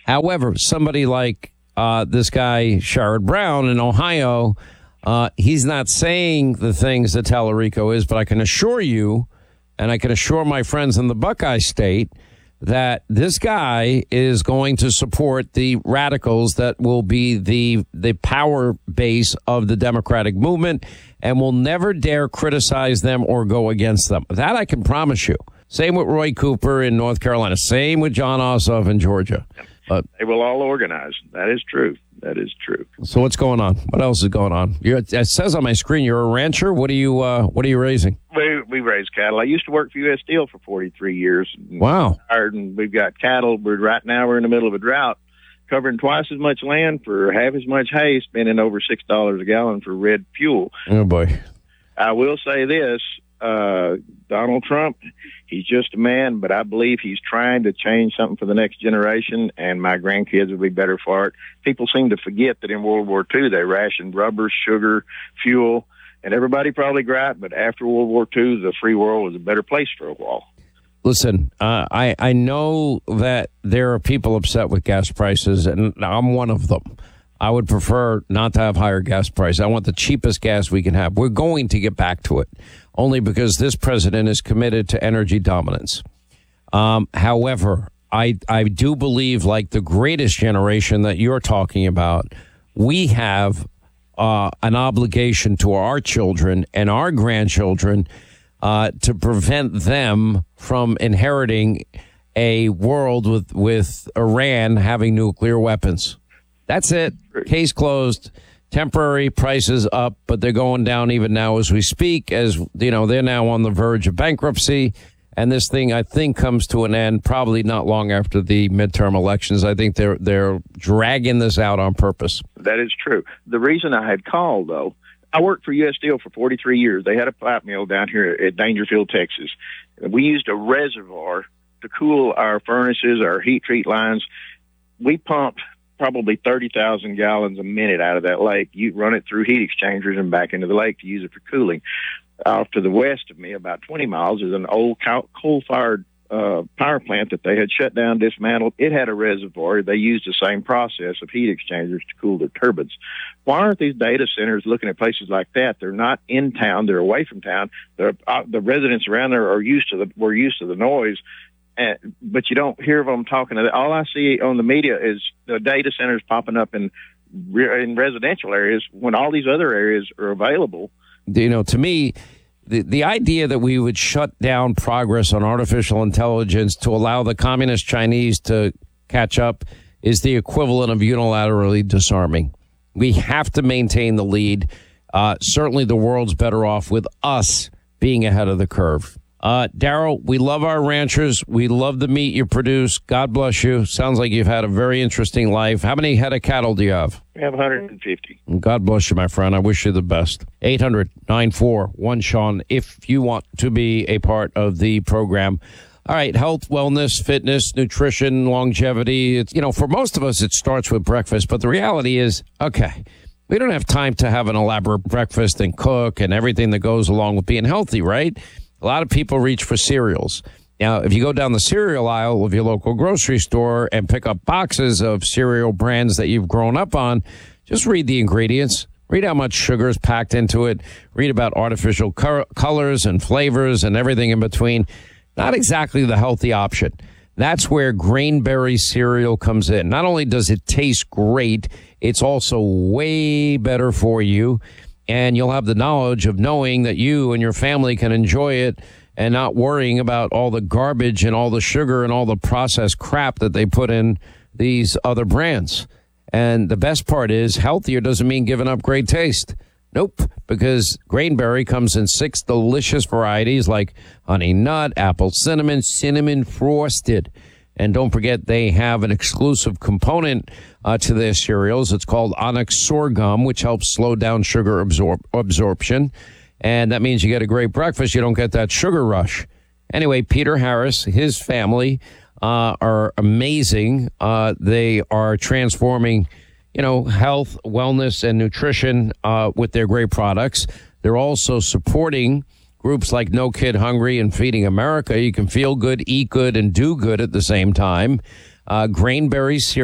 However, somebody like this guy, Sherrod Brown in Ohio, he's not saying the things that Tallarico is, but I can assure you, and I can assure my friends in the Buckeye State, that this guy is going to support the radicals that will be the power base of the Democratic movement and will never dare criticize them or go against them. That I can promise you. Same with Roy Cooper in North Carolina. Same with John Ossoff in Georgia. They will all organize. That is true. That is true. So what's going on? What else is going on? It says on my screen you're a rancher. What are you raising? We raise cattle. I used to work for U.S. Steel for 43 years. Wow. And we've got cattle. Right now we're in the middle of a drought, covering twice as much land for half as much hay, spending over $6 a gallon for red fuel. Oh, boy. I will say this. Donald Trump, he's just a man, but I believe he's trying to change something for the next generation, and my grandkids will be better for it. People seem to forget that in World War II, they rationed rubber, sugar, fuel, and everybody probably griped, but after World War II, the free world was a better place for a while. Listen, I know that there are people upset with gas prices, and I'm one of them. I would prefer not to have higher gas prices. I want the cheapest gas we can have. We're going to get back to it, only because this president is committed to energy dominance. However, I do believe, like the greatest generation that you're talking about, we have an obligation to our children and our grandchildren to prevent them from inheriting a world with Iran having nuclear weapons. That's it. Case closed. Temporary prices up, but they're going down even now as we speak. As you know, they're now on the verge of bankruptcy. And this thing, I think, comes to an end probably not long after the midterm elections. I think they're dragging this out on purpose. That is true. The reason I had called, though, I worked for U.S. Steel for 43 years. They had a pipe mill down here at Dangerfield, Texas. We used a reservoir to cool our furnaces, our heat treat lines. We pumped probably 30,000 gallons a minute out of that lake. You run it through heat exchangers and back into the lake to use it for cooling. Off to the west of me, about 20 miles, is an old coal-fired power plant that they had shut down, dismantled. It had a reservoir. They used the same process of heat exchangers to cool their turbines. Why aren't these data centers looking at places like that? They're not in town. They're away from town. The residents around there were used to the noise. But you don't hear them talking. All I see on the media is the data centers popping up in residential areas when all these other areas are available. You know, to me, the idea that we would shut down progress on artificial intelligence to allow the communist Chinese to catch up is the equivalent of unilaterally disarming. We have to maintain the lead. Certainly the world's better off with us being ahead of the curve. Daryl, we love our ranchers. We love the meat you produce. God bless you. Sounds like you've had a very interesting life. How many head of cattle do you have? We have 150. God bless you, my friend. I wish you the best. 800-941-SEAN if you want to be a part of the program. All right, health, wellness, fitness, nutrition, longevity. It's, for most of us, it starts with breakfast. But the reality is, okay, we don't have time to have an elaborate breakfast and cook and everything that goes along with being healthy, right? A lot of people reach for cereals. Now, if you go down the cereal aisle of your local grocery store and pick up boxes of cereal brands that you've grown up on, just read the ingredients. Read how much sugar is packed into it. Read about artificial colors and flavors and everything in between. Not exactly the healthy option. That's where Grainberry cereal comes in. Not only does it taste great, it's also way better for you. And you'll have the knowledge of knowing that you and your family can enjoy it and not worrying about all the garbage and all the sugar and all the processed crap that they put in these other brands. And the best part is healthier doesn't mean giving up great taste. Nope, because Grainberry comes in 6 delicious varieties like honey nut, apple cinnamon, cinnamon frosted. And don't forget, they have an exclusive component to their cereals. It's called Onyx Sorghum, which helps slow down sugar absorption. And that means you get a great breakfast. You don't get that sugar rush. Anyway, Peter Harris, his family are amazing. They are transforming, health, wellness, and nutrition with their great products. They're also supporting groups like No Kid Hungry and Feeding America. You can feel good, eat good, and do good at the same time. Grainberry cereal.